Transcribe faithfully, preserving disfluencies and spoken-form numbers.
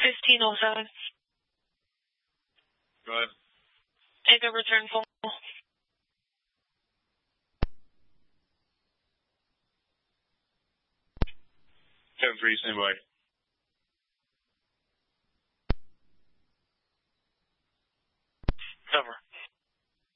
fifteen oh seven. Go ahead. Take a return phone call. ten three, same way.